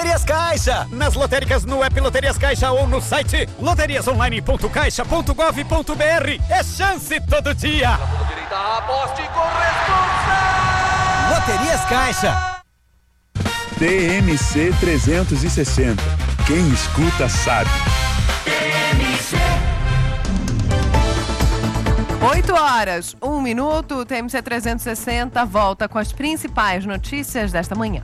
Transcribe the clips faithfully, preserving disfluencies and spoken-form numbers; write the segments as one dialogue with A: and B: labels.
A: Loterias Caixa. Nas lotéricas, no app Loterias Caixa ou no site loterias online ponto caixa ponto gov ponto br. É chance todo dia.
B: Aposte com responsa.
A: Loterias Caixa.
C: T M C trezentos e sessenta. Quem escuta sabe.
B: T M C.
D: oito horas, um minuto, T M C trezentos e sessenta volta com as principais notícias desta manhã.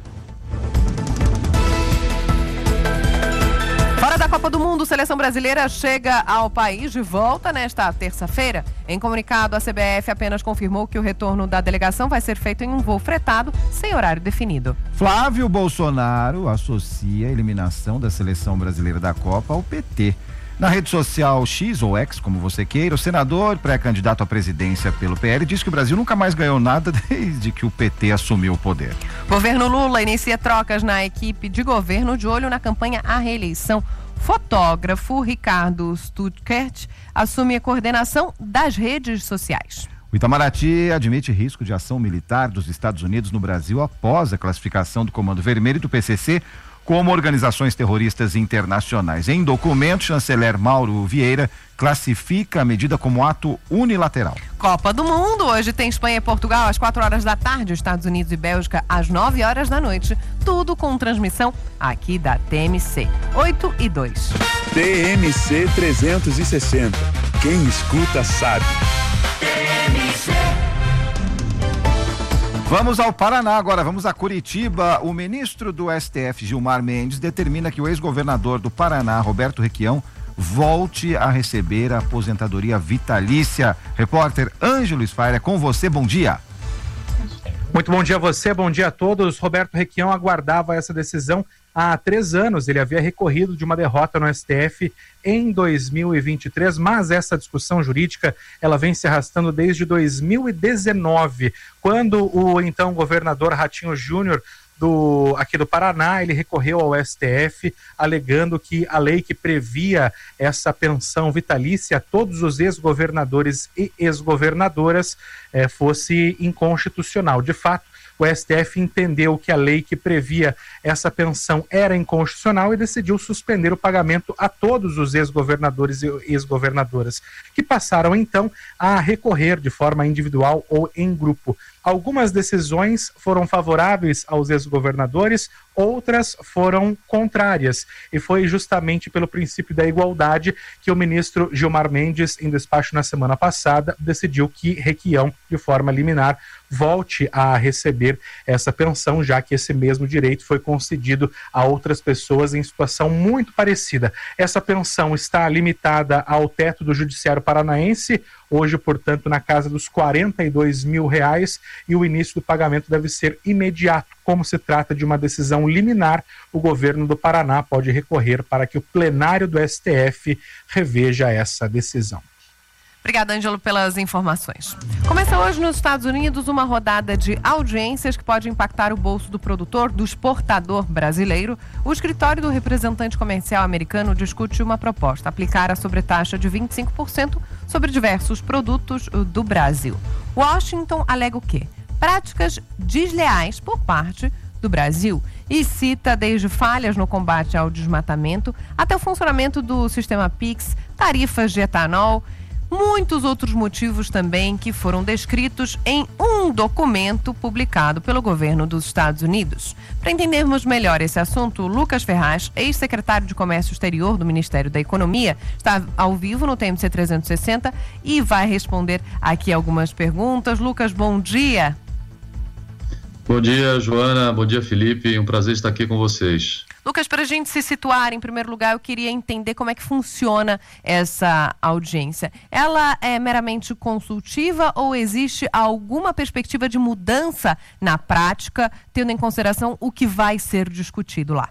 D: Fora da Copa do Mundo, a seleção brasileira chega ao país de volta nesta terça-feira. Em comunicado, a C B F apenas confirmou que o retorno da delegação vai ser feito em um voo fretado, sem horário definido.
E: Flávio Bolsonaro associa a eliminação da seleção brasileira da Copa ao P T. Na rede social X ou X, como você queira, o senador pré-candidato à presidência pelo P L diz que o Brasil nunca mais ganhou nada desde que o P T assumiu o poder.
D: Governo Lula inicia trocas na equipe de governo de olho na campanha à reeleição. Fotógrafo Ricardo Stuttgart assume a coordenação das redes sociais.
E: O Itamaraty admite risco de ação militar dos Estados Unidos no Brasil após a classificação do Comando Vermelho e do P C C como organizações terroristas internacionais. Em documento, o chanceler Mauro Vieira classifica a medida como ato unilateral.
D: Copa do Mundo, hoje tem Espanha e Portugal às quatro horas da tarde, Estados Unidos e Bélgica às nove horas da noite, tudo com transmissão aqui da T M C. oito e dois.
C: T M C trezentos e sessenta. Quem escuta sabe.
B: T M C.
E: Vamos ao Paraná agora, vamos a Curitiba. O ministro do S T F, Gilmar Mendes, determina que o ex-governador do Paraná, Roberto Requião, volte a receber a aposentadoria vitalícia. Repórter Ângelo Sfaira, com você, bom dia.
F: Muito bom dia a você, bom dia a todos. Roberto Requião aguardava essa decisão há três anos. Ele havia recorrido de uma derrota no S T F em dois mil e vinte e três, mas essa discussão jurídica ela vem se arrastando desde dois mil e dezenove, quando o então governador Ratinho Júnior do, aqui do Paraná, ele recorreu ao S T F alegando que a lei que previa essa pensão vitalícia a todos os ex-governadores e ex-governadoras eh, fosse inconstitucional. De fato, o S T F entendeu que a lei que previa essa pensão era inconstitucional e decidiu suspender o pagamento a todos os ex-governadores e ex-governadoras, que passaram então a recorrer de forma individual ou em grupo. Algumas decisões foram favoráveis aos ex-governadores, outras foram contrárias, e foi justamente pelo princípio da igualdade que o ministro Gilmar Mendes, em despacho na semana passada, decidiu que Requião, de forma liminar, volte a receber essa pensão, já que esse mesmo direito foi concedido a outras pessoas em situação muito parecida. Essa pensão está limitada ao teto do Judiciário Paranaense, hoje, portanto, na casa dos quarenta e dois mil reais, e o início do pagamento deve ser imediato. Como se trata de uma decisão liminar, o governo do Paraná pode recorrer para que o plenário do S T F reveja essa decisão.
D: Obrigada, Ângelo, pelas informações. Começa hoje nos Estados Unidos uma rodada de audiências que pode impactar o bolso do produtor, do exportador brasileiro. O escritório do representante comercial americano discute uma proposta, aplicar a sobretaxa de vinte e cinco por cento sobre diversos produtos do Brasil. Washington alega o quê? Práticas desleais por parte do Brasil e cita desde falhas no combate ao desmatamento até o funcionamento do sistema Pix, tarifas de etanol, muitos outros motivos também que foram descritos em um documento publicado pelo governo dos Estados Unidos. Para entendermos melhor esse assunto, Lucas Ferraz, ex-secretário de Comércio Exterior do Ministério da Economia, está ao vivo no T M C trezentos e sessenta e vai responder aqui algumas perguntas. Lucas, bom dia.
G: Bom dia, Joana. Bom dia, Felipe. Um prazer estar aqui com vocês.
D: Lucas, para a gente se situar, em primeiro lugar, eu queria entender como é que funciona essa audiência. Ela é meramente consultiva ou existe alguma perspectiva de mudança na prática, tendo em consideração o que vai ser discutido lá?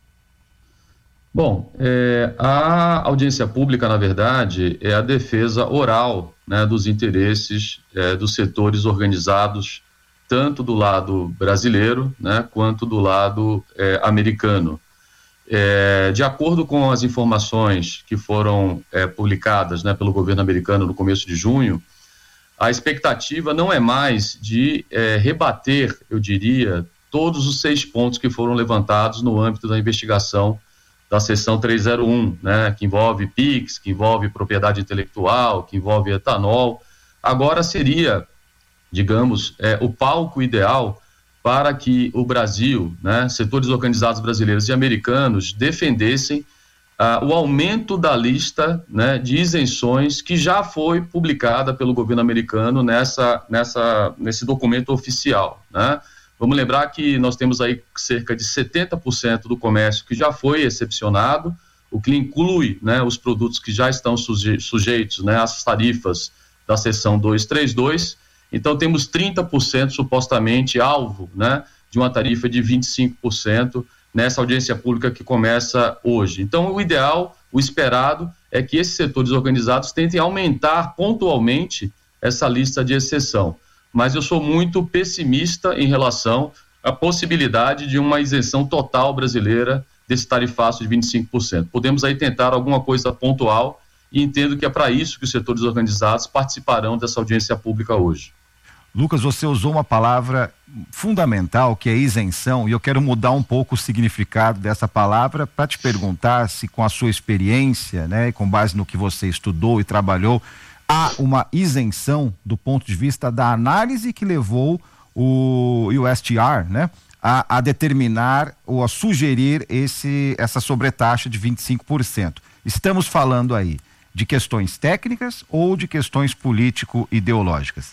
G: Bom, é, a audiência pública, na verdade, é a defesa oral, né, dos interesses é, dos setores organizados, tanto do lado brasileiro, né, quanto do lado é, americano. É, de acordo com as informações que foram é, publicadas, né, pelo governo americano no começo de junho, a expectativa não é mais de é, rebater, eu diria, todos os seis pontos que foram levantados no âmbito da investigação da seção trezentos e um, né, que envolve Pix, que envolve propriedade intelectual, que envolve etanol. Agora seria, digamos, é, o palco ideal para que o Brasil, né, setores organizados brasileiros e americanos defendessem ah, o aumento da lista, né, de isenções que já foi publicada pelo governo americano nessa, nessa, nesse documento oficial, né? Vamos lembrar que nós temos aí cerca de setenta por cento do comércio que já foi excepcionado, o que inclui, né, os produtos que já estão suje- sujeitos, né, às tarifas da seção duzentos e trinta e dois. Então temos trinta por cento supostamente alvo, né, de uma tarifa de vinte e cinco por cento nessa audiência pública que começa hoje. Então o ideal, o esperado, é que esses setores organizados tentem aumentar pontualmente essa lista de exceção. Mas eu sou muito pessimista em relação à possibilidade de uma isenção total brasileira desse tarifaço de vinte e cinco por cento. Podemos aí tentar alguma coisa pontual e entendo que é para isso que os setores organizados participarão dessa audiência pública hoje.
E: Lucas, você usou uma palavra fundamental, que é isenção, e eu quero mudar um pouco o significado dessa palavra para te perguntar se, com a sua experiência, né, e com base no que você estudou e trabalhou, há uma isenção do ponto de vista da análise que levou o U S T R, né, a, a determinar ou a sugerir esse, essa sobretaxa de vinte e cinco por cento. Estamos falando aí de questões técnicas ou de questões político-ideológicas?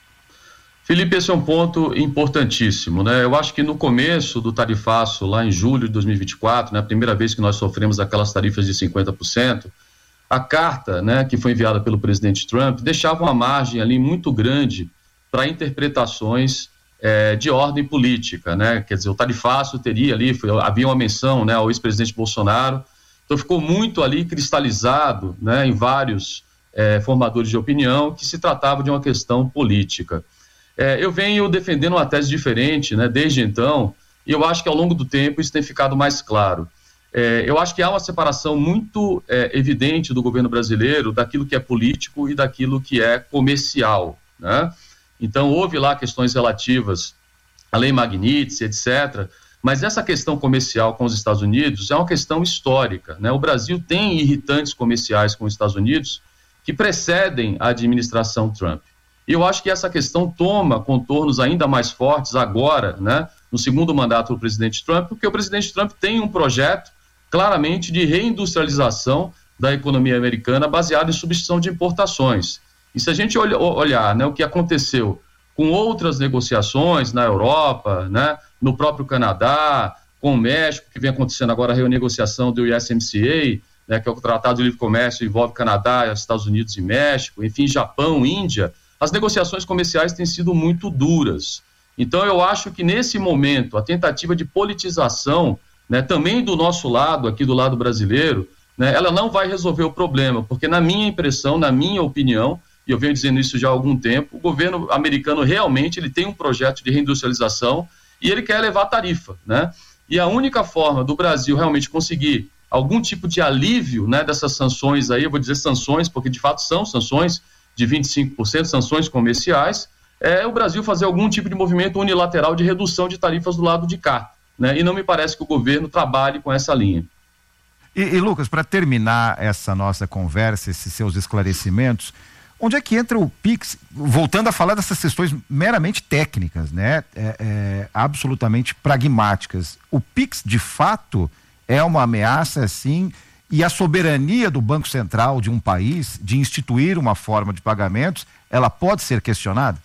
G: Felipe, esse é um ponto importantíssimo, né? Eu acho que no começo do tarifaço, lá em julho de dois mil e vinte e quatro, né, a primeira vez que nós sofremos aquelas tarifas de cinquenta por cento, a carta, né, que foi enviada pelo presidente Trump deixava uma margem ali muito grande para interpretações eh, de ordem política, né? Quer dizer, o tarifaço teria ali, foi, havia uma menção, né, ao ex-presidente Bolsonaro, então ficou muito ali cristalizado, né, em vários eh, formadores de opinião que se tratava de uma questão política. É, eu venho defendendo uma tese diferente, né, desde então, e eu acho que ao longo do tempo isso tem ficado mais claro. É, eu acho que há uma separação muito é, evidente do governo brasileiro daquilo que é político e daquilo que é comercial, né? Então houve lá questões relativas à lei Magnitsky, etcétera, mas essa questão comercial com os Estados Unidos é uma questão histórica, né? O Brasil tem irritantes comerciais com os Estados Unidos que precedem a administração Trump. E eu acho que essa questão toma contornos ainda mais fortes agora, né, no segundo mandato do presidente Trump, porque o presidente Trump tem um projeto claramente de reindustrialização da economia americana baseado em substituição de importações. E se a gente olha, olhar, né, o que aconteceu com outras negociações na Europa, né, no próprio Canadá, com o México, que vem acontecendo agora a renegociação do U S M C A, né, que é o Tratado de Livre Comércio, envolve Canadá, Estados Unidos e México, enfim, Japão, Índia. As negociações comerciais têm sido muito duras. Então, eu acho que nesse momento, a tentativa de politização, né, também do nosso lado, aqui do lado brasileiro, né, ela não vai resolver o problema, porque na minha impressão, na minha opinião, e eu venho dizendo isso já há algum tempo, o governo americano realmente ele tem um projeto de reindustrialização e ele quer elevar a tarifa, né? E a única forma do Brasil realmente conseguir algum tipo de alívio, né, dessas sanções aí, eu vou dizer sanções, porque de fato são sanções, de vinte e cinco por cento, sanções comerciais, é o Brasil fazer algum tipo de movimento unilateral de redução de tarifas do lado de cá, né? E não me parece que o governo trabalhe com essa linha.
E: E, e Lucas, para terminar essa nossa conversa, esses seus esclarecimentos, onde é que entra o Pix, voltando a falar dessas questões meramente técnicas, né? É, é, absolutamente pragmáticas. O Pix, de fato, é uma ameaça, assim... E a soberania do Banco Central de um país de instituir uma forma de pagamentos, ela pode ser questionada?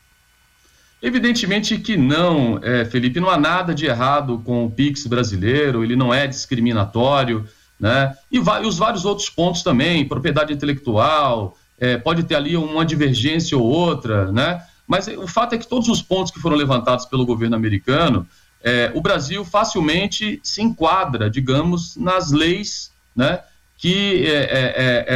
G: Evidentemente que não, é, Felipe, não há nada de errado com o Pix brasileiro, ele não é discriminatório, né? E, vai, e os vários outros pontos também, propriedade intelectual, é, pode ter ali uma divergência ou outra, né? Mas o fato é que todos os pontos que foram levantados pelo governo americano, é, o Brasil facilmente se enquadra, digamos, nas leis, né, que é, é,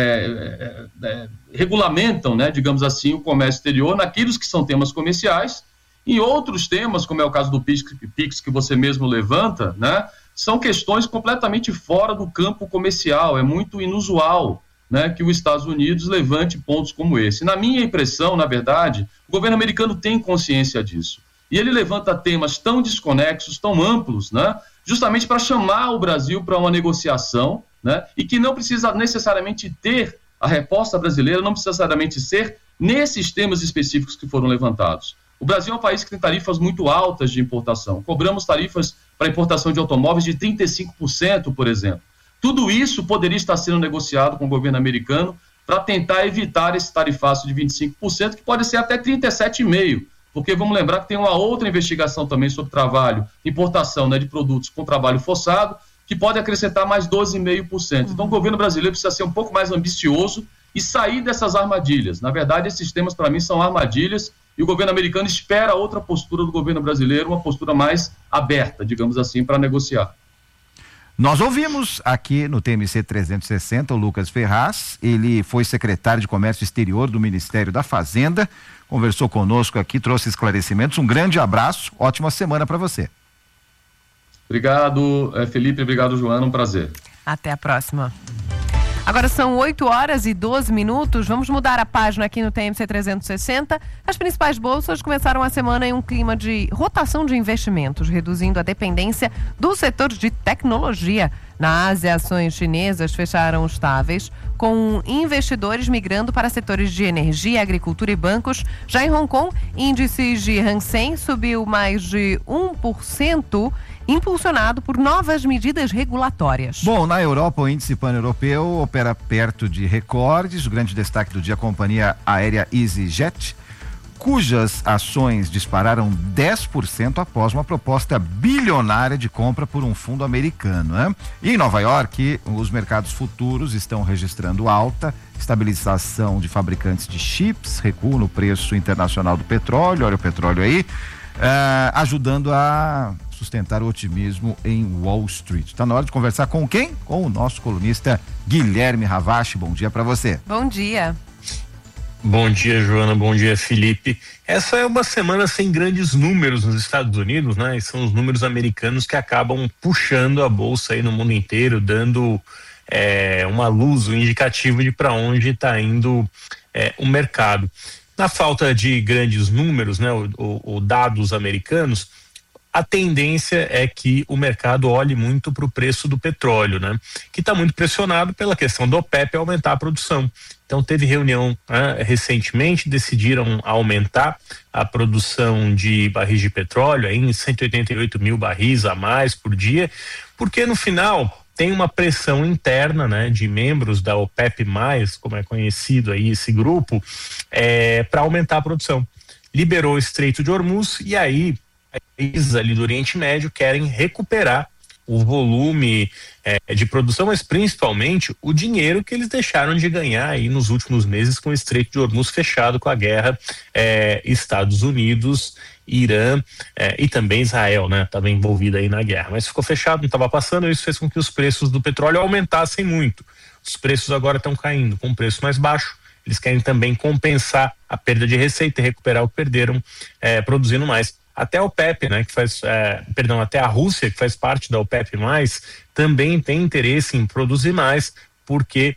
G: é, é, é, regulamentam, né, digamos assim, o comércio exterior naqueles que são temas comerciais. Em outros temas, como é o caso do Pix, Pix que você mesmo levanta, né, são questões completamente fora do campo comercial. É muito inusual, né, que os Estados Unidos levante pontos como esse. Na minha impressão, na verdade, o governo americano tem consciência disso. E ele levanta temas tão desconexos, tão amplos, né? Justamente para chamar o Brasil para uma negociação, né? E que não precisa necessariamente ter a resposta brasileira, não precisa necessariamente ser nesses temas específicos que foram levantados. O Brasil é um país que tem tarifas muito altas de importação. Cobramos tarifas para importação de automóveis de trinta e cinco por cento, por exemplo. Tudo isso poderia estar sendo negociado com o governo americano para tentar evitar esse tarifaço de vinte e cinco por cento, que pode ser até trinta e sete vírgula cinco por cento. Porque vamos lembrar que tem uma outra investigação também sobre trabalho, importação, né, de produtos com trabalho forçado, que pode acrescentar mais doze vírgula cinco por cento. Então o governo brasileiro precisa ser um pouco mais ambicioso e sair dessas armadilhas. Na verdade, esses temas para mim são armadilhas e o governo americano espera outra postura do governo brasileiro, uma postura mais aberta, digamos assim, para negociar.
E: Nós ouvimos aqui no T M C trezentos e sessenta o Lucas Ferraz, ele foi secretário de Comércio Exterior do Ministério da Fazenda, conversou conosco aqui, trouxe esclarecimentos. Um grande abraço, ótima semana para você.
G: Obrigado, Felipe, obrigado, Joana, um prazer.
D: Até a próxima. Agora são oito horas e doze minutos. Vamos mudar a página aqui no T M C trezentos e sessenta. As principais bolsas começaram a semana em um clima de rotação de investimentos, reduzindo a dependência do setor de tecnologia. Na Ásia, ações chinesas fecharam estáveis, com investidores migrando para setores de energia, agricultura e bancos. Já em Hong Kong, índices de Hang Seng subiu mais de um por cento, impulsionado por novas medidas regulatórias.
E: Bom, na Europa, o índice pan-europeu opera perto de recordes. O grande destaque do dia, a companhia aérea EasyJet, cujas ações dispararam dez por cento após uma proposta bilionária de compra por um fundo americano, né? E em Nova York, os mercados futuros estão registrando alta, estabilização de fabricantes de chips, recuo no preço internacional do petróleo, olha o petróleo aí, uh, ajudando a sustentar o otimismo em Wall Street. Está na hora de conversar com quem? Com o nosso colunista Guilherme Ravache. Bom dia para você.
D: Bom dia.
H: Bom dia, Joana. Bom dia, Felipe. Essa é uma semana sem grandes números nos Estados Unidos, né? E são os números americanos que acabam puxando a bolsa aí no mundo inteiro, dando é, uma luz, um indicativo de para onde está indo é, o mercado. Na falta de grandes números, né? O, o, o dados americanos, a tendência é que o mercado olhe muito para o preço do petróleo, né? Que está muito pressionado pela questão do OPEP aumentar a produção. Então teve reunião né, recentemente, decidiram aumentar a produção de barris de petróleo em cento e oitenta e oito mil barris a mais por dia, porque no final tem uma pressão interna, né, de membros da OPEP mais, como é conhecido aí esse grupo, é, para aumentar a produção. Liberou o Estreito de Hormuz e aí países ali do Oriente Médio querem recuperar o volume é, de produção, mas principalmente o dinheiro que eles deixaram de ganhar aí nos últimos meses com o Estreito de Hormuz fechado, com a guerra é, Estados Unidos, Irã é, e também Israel, né? Estava envolvida aí na guerra, mas ficou fechado, não estava passando. Isso fez com que os preços do petróleo aumentassem muito. Os preços agora estão caindo com um preço mais baixo. Eles querem também compensar a perda de receita e recuperar o que perderam é, produzindo mais. Até a OPEP, né, que faz, é, perdão, até a Rússia, que faz parte da OPEP mais, também tem interesse em produzir mais, porque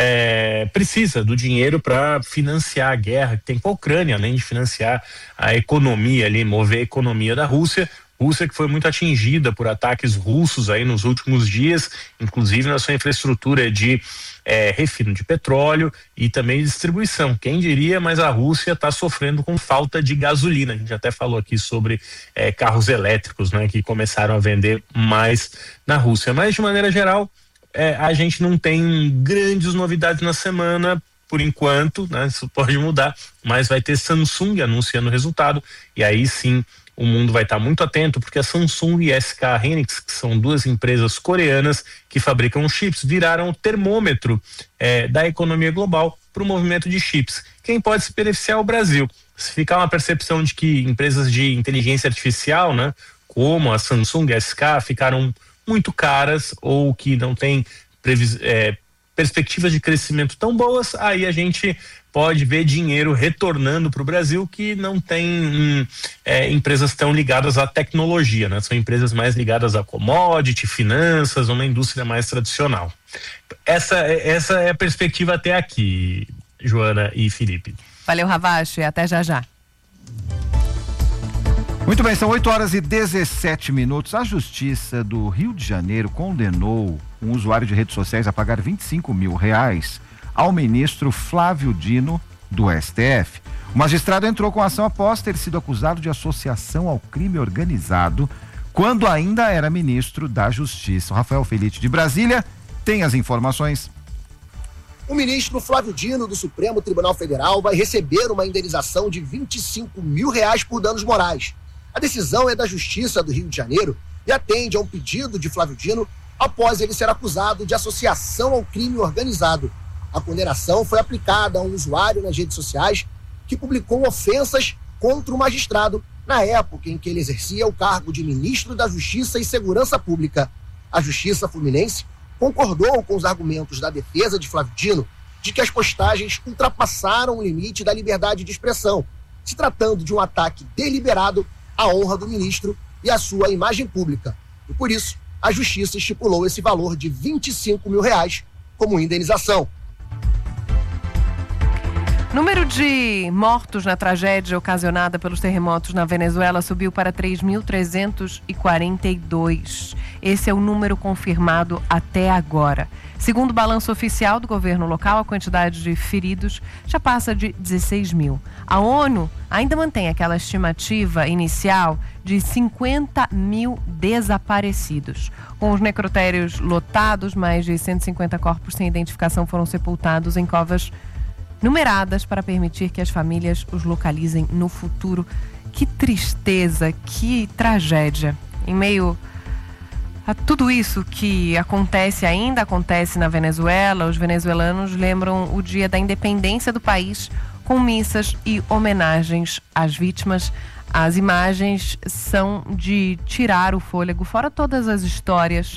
H: é, precisa do dinheiro para financiar a guerra que tem com a Ucrânia, além de financiar a economia ali, mover a economia da Rússia. Rússia que foi muito atingida por ataques russos aí nos últimos dias, inclusive na sua infraestrutura de é, refino de petróleo e também de distribuição. Quem diria, mas a Rússia está sofrendo com falta de gasolina. A gente até falou aqui sobre é, carros elétricos, né, que começaram a vender mais na Rússia. Mas de maneira geral, é, a gente não tem grandes novidades na semana, por enquanto, né, isso pode mudar, mas vai ter Samsung anunciando o resultado e aí sim o mundo vai estar muito atento, porque a Samsung e a S K Hynix, que são duas empresas coreanas que fabricam chips, viraram o termômetro eh, da economia global para o movimento de chips. Quem pode se beneficiar é o Brasil. Se ficar uma percepção de que empresas de inteligência artificial, né, como a Samsung e a S K, ficaram muito caras ou que não têm previs- eh, perspectivas de crescimento tão boas, aí a gente pode ver dinheiro retornando para o Brasil que não tem hum, é, empresas tão ligadas à tecnologia, né? São empresas mais ligadas a commodity, finanças, uma indústria mais tradicional. Essa, essa é a perspectiva até aqui, Joana e Felipe.
D: Valeu, Ravache, até já já.
E: Muito bem, são oito horas e dezessete minutos. A Justiça do Rio de Janeiro condenou um usuário de redes sociais a pagar vinte e cinco mil reais ao ministro Flávio Dino do S T F. O magistrado entrou com a ação após ter sido acusado de associação ao crime organizado quando ainda era ministro da Justiça. O Rafael Felite de Brasília tem as informações.
I: O ministro Flávio Dino do Supremo Tribunal Federal vai receber uma indenização de vinte e cinco mil reais por danos morais. A decisão é da Justiça do Rio de Janeiro e atende a um pedido de Flávio Dino após ele ser acusado de associação ao crime organizado. A condenação foi aplicada a um usuário nas redes sociais que publicou ofensas contra o magistrado na época em que ele exercia o cargo de ministro da Justiça e Segurança Pública. A Justiça Fluminense concordou com os argumentos da defesa de Flávio Dino de que as postagens ultrapassaram o limite da liberdade de expressão, se tratando de um ataque deliberado à honra do ministro e à sua imagem pública. E por isso, a Justiça estipulou esse valor de vinte e cinco mil reais como indenização.
D: Número de mortos na tragédia ocasionada pelos terremotos na Venezuela subiu para três mil trezentos e quarenta e dois. Esse é o número confirmado até agora. Segundo o balanço oficial do governo local, a quantidade de feridos já passa de dezesseis mil. A ONU ainda mantém aquela estimativa inicial de cinquenta mil desaparecidos. Com os necrotérios lotados, mais de cento e cinquenta corpos sem identificação foram sepultados em covas numeradas para permitir que as famílias os localizem no futuro. Que tristeza, que tragédia. Em meio a tudo isso que acontece, ainda acontece na Venezuela, os venezuelanos lembram o dia da independência do país com missas e homenagens às vítimas. As imagens são de tirar o fôlego, fora todas as histórias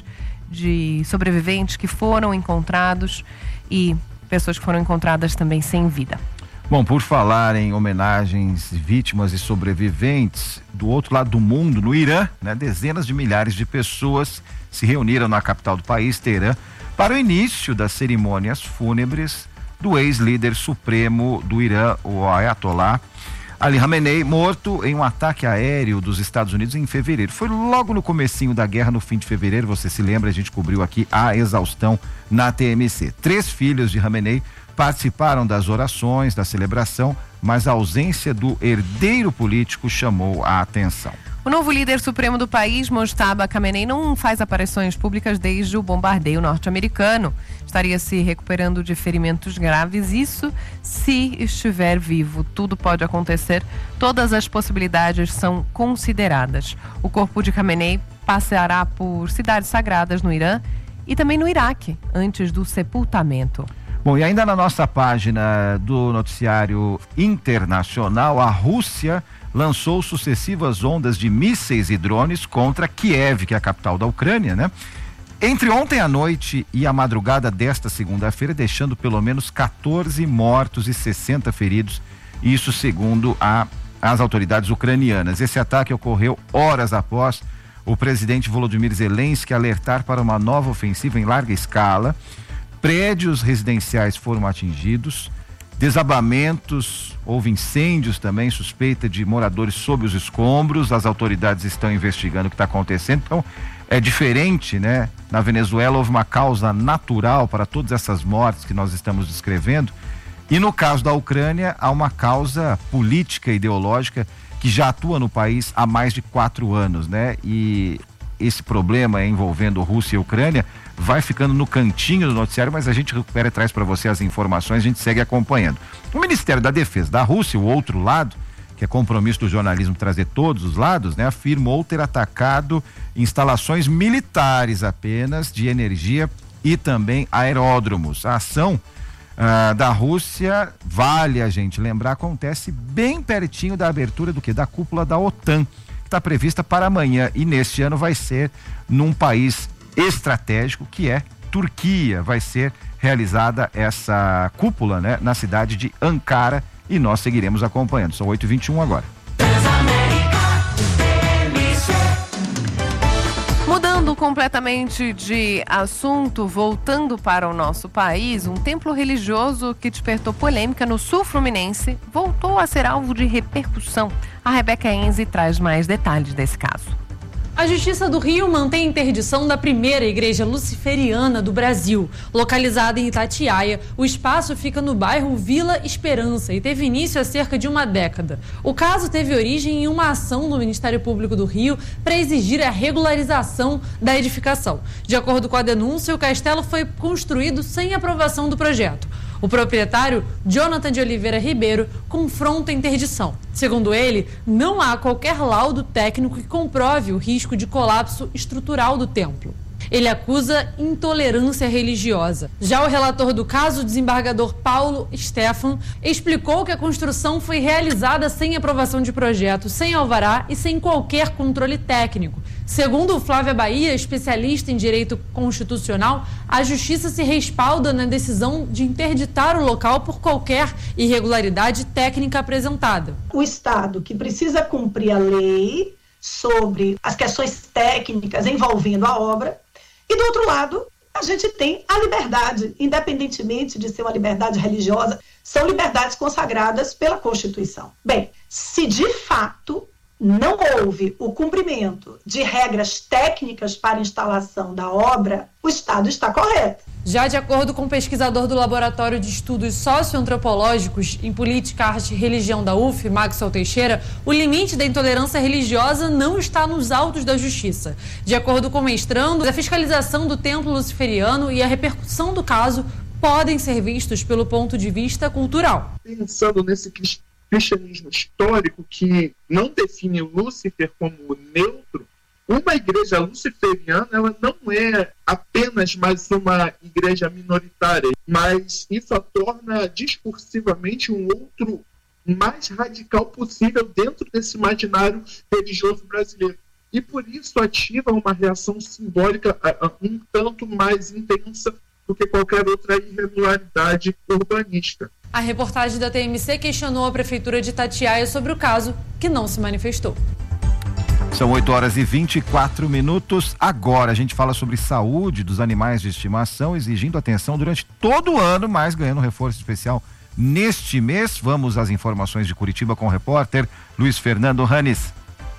D: de sobreviventes que foram encontrados e pessoas que foram encontradas também sem vida.
E: Bom, por falar em homenagens, vítimas e sobreviventes, do outro lado do mundo, no Irã, né, dezenas de milhares de pessoas se reuniram na capital do país, Teherã, para o início das cerimônias fúnebres do ex-líder supremo do Irã, o Ayatollah Ali Khamenei, morto em um ataque aéreo dos Estados Unidos em fevereiro. Foi logo no comecinho da guerra, no fim de fevereiro, você se lembra, a gente cobriu aqui a exaustão na T M C. Três filhos de Khamenei participaram das orações, da celebração, mas a ausência do herdeiro político chamou a atenção.
D: O novo líder supremo do país, Mojtaba Khamenei, não faz aparições públicas desde o bombardeio norte-americano. Estaria se recuperando de ferimentos graves, isso se estiver vivo. Tudo pode acontecer, todas as possibilidades são consideradas. O corpo de Khamenei passará por cidades sagradas no Irã e também no Iraque, antes do sepultamento.
E: Bom, e ainda na nossa página do noticiário internacional, a Rússia lançou sucessivas ondas de mísseis e drones contra Kiev, que é a capital da Ucrânia, né? Entre ontem à noite e a madrugada desta segunda-feira, deixando pelo menos quatorze mortos e sessenta feridos, isso segundo a, as autoridades ucranianas. Esse ataque ocorreu horas após o presidente Volodymyr Zelensky alertar para uma nova ofensiva em larga escala. Prédios residenciais foram atingidos, desabamentos, houve incêndios também, suspeita de moradores sob os escombros. As autoridades estão investigando o que está acontecendo. Então, é diferente, né? Na Venezuela houve uma causa natural para todas essas mortes que nós estamos descrevendo. E no caso da Ucrânia, há uma causa política, ideológica, que já atua no país há mais de quatro anos, né? E esse problema envolvendo Rússia e Ucrânia vai ficando no cantinho do noticiário, mas a gente recupera e traz para você as informações, a gente segue acompanhando. O Ministério da Defesa da Rússia, o outro lado, que é compromisso do jornalismo trazer todos os lados, né, afirmou ter atacado instalações militares apenas de energia e também aeródromos. A ação ah, da Rússia, vale a gente lembrar, acontece bem pertinho da abertura do que? Da cúpula da OTAN, que está prevista para amanhã, e neste ano vai ser num país estratégico, que é Turquia. Vai ser realizada essa cúpula, né, na cidade de Ankara, e nós seguiremos acompanhando. São oito e vinte e um agora.
D: Mudando completamente de assunto, voltando para o nosso país, um templo religioso que despertou polêmica no sul fluminense voltou a ser alvo de repercussão. A Rebeca Enzi traz mais detalhes desse caso.
J: A Justiça do Rio mantém interdição da primeira igreja luciferiana do Brasil. Localizada em Itatiaia, o espaço fica no bairro Vila Esperança e teve início há cerca de uma década. O caso teve origem em uma ação do Ministério Público do Rio para exigir a regularização da edificação. De acordo com a denúncia, o castelo foi construído sem aprovação do projeto. O proprietário, Jonathan de Oliveira Ribeiro, confronta a interdição. Segundo ele, não há qualquer laudo técnico que comprove o risco de colapso estrutural do templo. Ele acusa intolerância religiosa. Já o relator do caso, o desembargador Paulo Stefan, explicou que a construção foi realizada sem aprovação de projeto, sem alvará e sem qualquer controle técnico. Segundo Flávia Bahia, especialista em direito constitucional, a Justiça se respalda na decisão de interditar o local por qualquer irregularidade técnica apresentada.
K: O Estado, que precisa cumprir a lei sobre as questões técnicas envolvendo a obra, e do outro lado, a gente tem a liberdade, independentemente de ser uma liberdade religiosa, são liberdades consagradas pela Constituição. Bem, se de fato não houve o cumprimento de regras técnicas para a instalação da obra, o Estado está correto.
J: Já de acordo com o pesquisador do Laboratório de Estudos Socioantropológicos em Política, Arte e Religião da U F, Maxwell Teixeira, o limite da intolerância religiosa não está nos autos da Justiça. De acordo com o mestrando, a fiscalização do templo luciferiano e a repercussão do caso podem ser vistos pelo ponto de vista cultural.
L: Pensando nesse cristianismo histórico que não define o Lúcifer como neutro, uma igreja luciferiana ela não é apenas mais uma igreja minoritária, mas isso a torna discursivamente um outro mais radical possível dentro desse imaginário religioso brasileiro. E por isso ativa uma reação simbólica um tanto mais intensa do que qualquer outra irregularidade urbanística.
J: A reportagem da T M C questionou a Prefeitura de Itatiaia sobre o caso, que não se manifestou.
E: São oito horas e vinte e quatro minutos. Agora a gente fala sobre saúde dos animais de estimação, exigindo atenção durante todo o ano, mas ganhando um reforço especial neste mês. Vamos às informações de Curitiba com o repórter Luiz Fernando Ranes.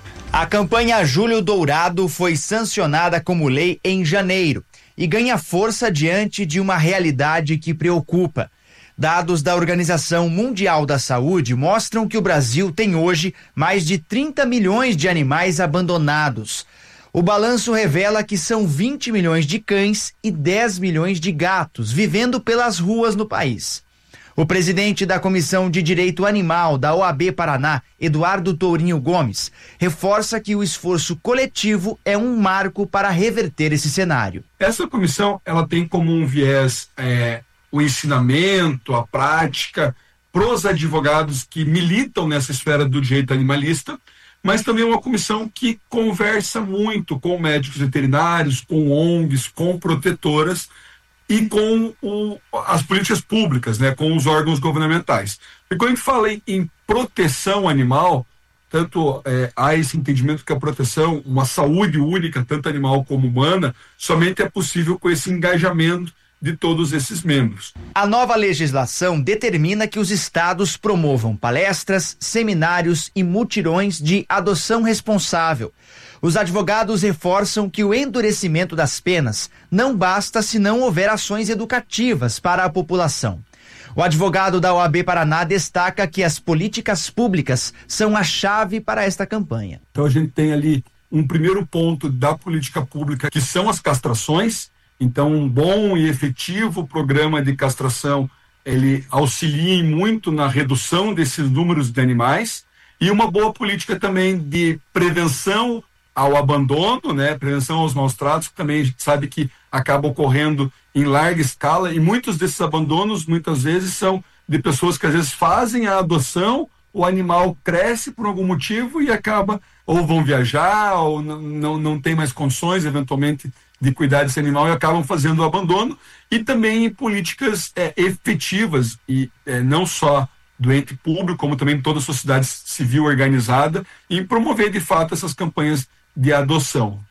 M: A campanha Julho Dourado foi sancionada como lei em janeiro e ganha força diante de uma realidade que preocupa. Dados da Organização Mundial da Saúde mostram que o Brasil tem hoje mais de trinta milhões de animais abandonados. O balanço revela que são vinte milhões de cães e dez milhões de gatos vivendo pelas ruas no país. O presidente da Comissão de Direito Animal da O A B Paraná, Eduardo Tourinho Gomes, reforça que o esforço coletivo é um marco para reverter esse cenário.
N: Essa comissão ela tem como um viés é, o ensinamento, a prática para os advogados que militam nessa esfera do direito animalista, mas também uma comissão que conversa muito com médicos veterinários, com O N Gs, com protetoras e com o, as políticas públicas, né, com os órgãos governamentais. E quando a gente fala em, em proteção animal, tanto é, há esse entendimento que a proteção, uma saúde única, tanto animal como humana, somente é possível com esse engajamento de todos esses membros.
M: A nova legislação determina que os estados promovam palestras, seminários e mutirões de adoção responsável. Os advogados reforçam que o endurecimento das penas não basta se não houver ações educativas para a população. O advogado da O A B Paraná destaca que as políticas públicas são a chave para esta campanha.
N: Então a gente tem ali um primeiro ponto da política pública, que são as castrações. Então um bom e efetivo programa de castração, ele auxilia muito na redução desses números de animais, e uma boa política também de prevenção ao abandono, né, prevenção aos maus tratos, que também a gente sabe que acaba ocorrendo em larga escala, e muitos desses abandonos muitas vezes são de pessoas que às vezes fazem a adoção, o animal cresce por algum motivo e acaba, ou vão viajar, ou não, não, não tem mais condições eventualmente de cuidar desse animal e acabam fazendo o abandono, e também em políticas é, efetivas, e é, não só do ente público, como também toda a sociedade civil organizada, em promover de fato essas campanhas de adoção.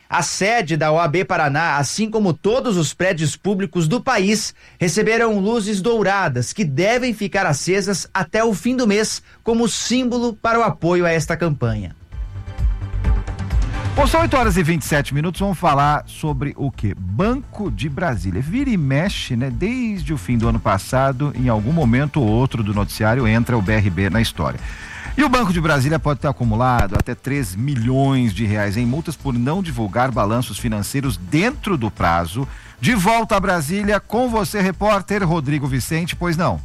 M: A sede da O A B Paraná, assim como todos os prédios públicos do país, receberão luzes douradas que devem ficar acesas até o fim do mês, como símbolo para o apoio a esta campanha.
E: Bom, são oito horas e vinte e sete minutos, vamos falar sobre o quê? Banco de Brasília. Vira e mexe, né? Desde o fim do ano passado, em algum momento ou outro do noticiário, entra o B R B na história. E o Banco de Brasília pode ter acumulado até três milhões de reais em multas por não divulgar balanços financeiros dentro do prazo. De volta a Brasília, com você, repórter Rodrigo Vicente, pois não?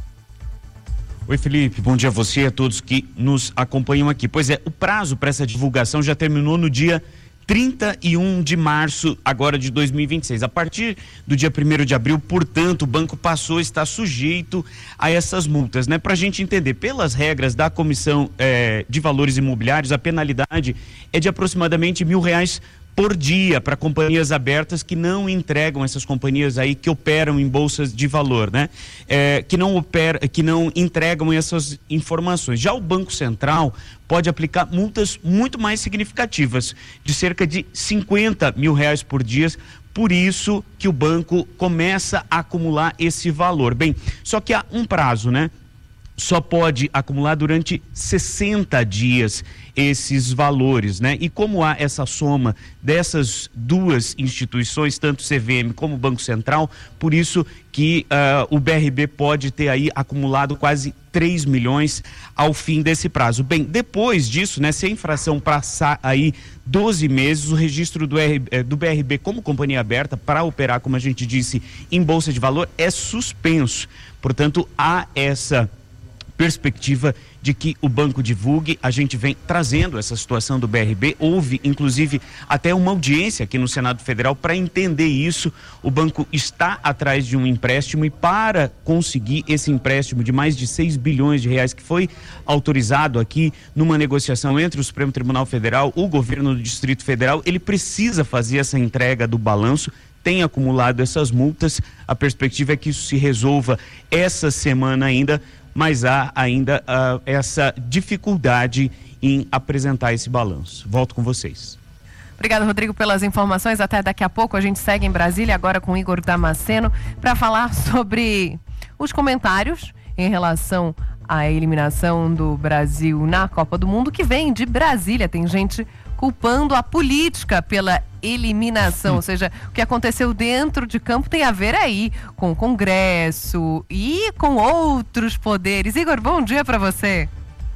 O: Oi, Felipe, bom dia a você e a todos que nos acompanham aqui. Pois é, o prazo para essa divulgação já terminou no dia trinta e um de março, agora de dois mil e vinte e seis. A partir do dia primeiro de abril, portanto, o banco passou a estar sujeito a essas multas, né? Para a gente entender, pelas regras da Comissão eh, de Valores Imobiliários, a penalidade é de aproximadamente mil reais por dia para companhias abertas que não entregam, essas companhias aí que operam em bolsas de valor, né? É, que não opera, que não entregam essas informações. Já o Banco Central pode aplicar multas muito mais significativas, de cerca de cinquenta mil reais por dia. Por isso que o banco começa a acumular esse valor. Bem, só que há um prazo, né? Só pode acumular durante sessenta dias esses valores, né? E como há essa soma dessas duas instituições, tanto C V M como o Banco Central, por isso que uh, o B R B pode ter aí acumulado quase três milhões ao fim desse prazo. Bem, depois disso, né, se a infração passar aí doze meses, o registro do, R, eh, do B R B como companhia aberta para operar, como a gente disse, em bolsa de valor é suspenso. Portanto, há essa perspectiva de que o banco divulgue. A gente vem trazendo essa situação do B R B, houve inclusive até uma audiência aqui no Senado Federal para entender isso. O banco está atrás de um empréstimo e para conseguir esse empréstimo de mais de seis bilhões de reais que foi autorizado aqui numa negociação entre o Supremo Tribunal Federal, o governo do Distrito Federal, ele precisa fazer essa entrega do balanço, tem acumulado essas multas. A perspectiva é que isso se resolva essa semana ainda, mas há ainda uh, essa dificuldade em apresentar esse balanço. Volto com vocês.
D: Obrigado, Rodrigo, pelas informações. Até daqui a pouco a gente segue em Brasília, agora com Igor Damasceno, para falar sobre os comentários em relação à eliminação do Brasil na Copa do Mundo, que vem de Brasília. Tem gente culpando a política pela eliminação, ou seja, o que aconteceu dentro de campo tem a ver aí com o Congresso e com outros poderes. Igor, bom dia para você.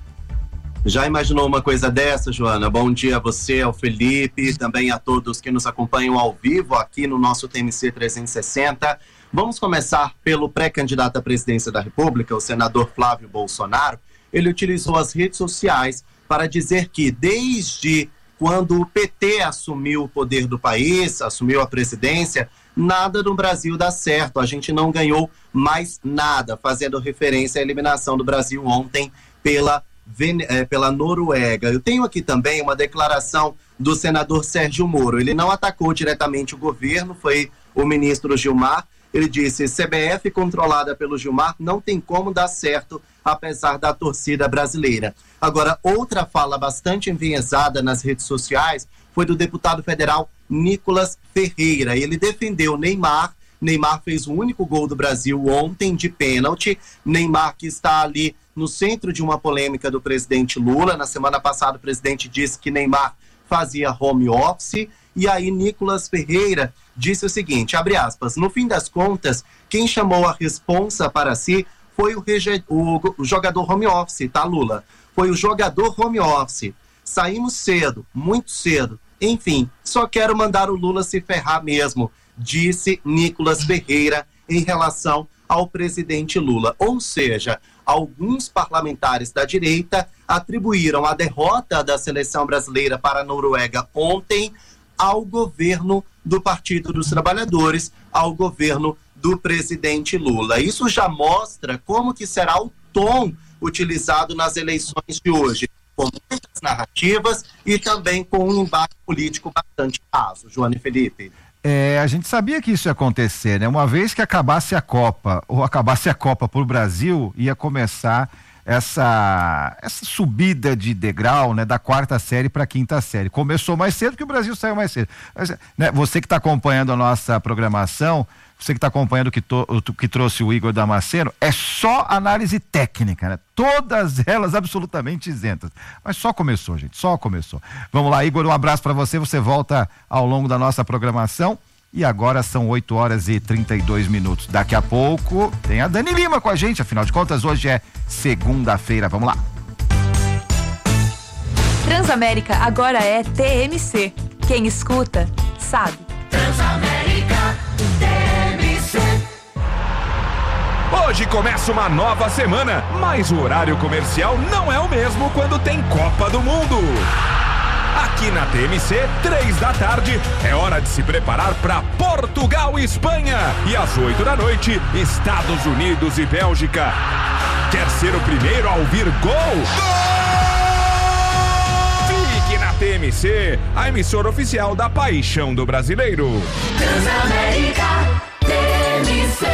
P: Já imaginou uma coisa dessa, Joana? Bom dia a você, ao Felipe, também a todos que nos acompanham ao vivo aqui no nosso T M C trezentos e sessenta. Vamos começar pelo pré-candidato à presidência da República, o senador Flávio Bolsonaro. Ele utilizou as redes sociais para dizer que desde quando o P T assumiu o poder do país, assumiu a presidência, nada no Brasil dá certo, a gente não ganhou mais nada, fazendo referência à eliminação do Brasil ontem pela, eh, pela Noruega. Eu tenho aqui também uma declaração do senador Sérgio Moro. Ele não atacou diretamente o governo, foi o ministro Gilmar. Ele disse: C B F controlada pelo Gilmar não tem como dar certo, apesar da torcida brasileira. Agora, outra fala bastante enviesada nas redes sociais foi do deputado federal Nicolas Ferreira. Ele defendeu Neymar. Neymar fez o único gol do Brasil ontem de pênalti. Neymar, que está ali no centro de uma polêmica do presidente Lula. Na semana passada, o presidente disse que Neymar fazia home office. E aí, Nicolas Ferreira disse o seguinte, abre aspas, no fim das contas, quem chamou a responsa para si foi o, rege... o, o jogador home office, tá, Lula? Foi o jogador home office. Saímos cedo, muito cedo. Enfim, só quero mandar o Lula se ferrar mesmo, disse Nicolas Ferreira em relação ao presidente Lula. Ou seja, alguns parlamentares da direita atribuíram a derrota da seleção brasileira para a Noruega ontem ao governo do Partido dos Trabalhadores, ao governo do presidente Lula. Isso já mostra como que será o tom utilizado nas eleições de hoje, com muitas narrativas e também com um embate político bastante raso. Joana e Felipe.
E: É, a gente sabia que isso ia acontecer, né? Uma vez que acabasse a Copa, ou acabasse a Copa por Brasil, ia começar essa essa subida de degrau, né, da quarta série para a quinta série. Começou mais cedo porque o Brasil saiu mais cedo. Mas, né, você que está acompanhando a nossa programação, você que está acompanhando o que, to, o que trouxe o Igor Damasceno, é só análise técnica, né? Todas elas absolutamente isentas. Mas só começou, gente, só começou. Vamos lá, Igor, um abraço para você. Você volta ao longo da nossa programação. E agora são oito horas e trinta e dois minutos. Daqui a pouco tem a Dani Lima com a gente. Afinal de contas, hoje é segunda-feira. Vamos lá.
Q: Transamérica agora é T M C. Quem escuta, sabe.
B: Transamérica T M C.
R: Hoje começa uma nova semana, mas o horário comercial não é o mesmo quando tem Copa do Mundo. Aqui na T M C, três da tarde, é hora de se preparar para Portugal e Espanha. E às oito da noite, Estados Unidos e Bélgica. Quer ser o primeiro a ouvir gol? Gol! Fique na T M C, a emissora oficial da paixão do brasileiro.
B: Transamérica T M C.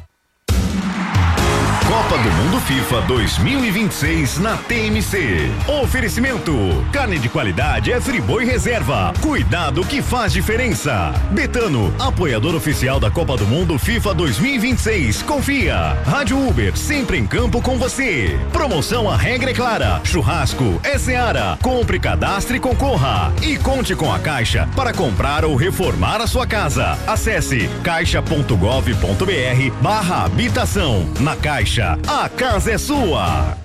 S: Copa do Mundo FIFA dois mil e vinte e seis na T M C. Oferecimento: carne de qualidade é Friboi Reserva. Cuidado que faz diferença. Betano, apoiador oficial da Copa do Mundo FIFA dois mil e vinte e seis. Confia. Rádio Uber, sempre em campo com você. Promoção A Regra é Clara. Churrasco é Seara. Compre, cadastre e concorra. E conte com a Caixa para comprar ou reformar a sua casa. Acesse caixa ponto gov ponto br barra habitação. Na Caixa, a casa é sua.